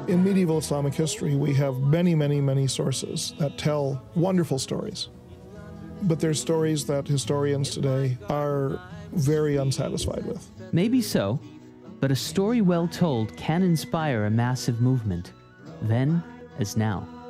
In medieval Islamic history, we have many, many, many sources that tell wonderful stories. But there's stories that historians today are very unsatisfied with. Maybe so, but a story well told can inspire a massive movement, then as now.